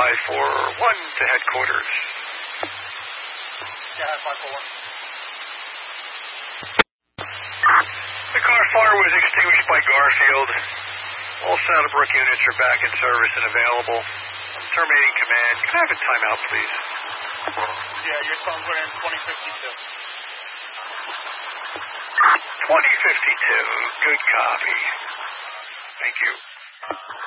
541 to headquarters. Yeah, 541. The car fire was extinguished by Garfield. All Saddlebrook units are back in service and available. I'm terminating command. Can I have a timeout, please? Yeah, your phone's running 2052. 2052. Good copy. Thank you.